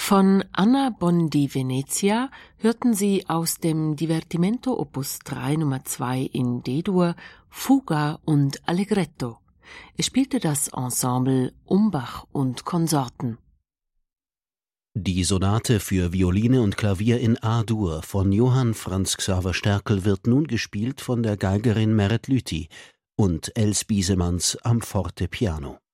Von Anna Bondi-Venezia hörten Sie aus dem Divertimento Opus 3 Nummer 2 in D-Dur Fuga und Allegretto. Es spielte das Ensemble Umbach und Konsorten. Die Sonate für Violine und Klavier in A-Dur von Johann Franz Xaver Sterkel wird nun gespielt von der Geigerin Meret Lüthi und Els Biesemanns am Fortepiano.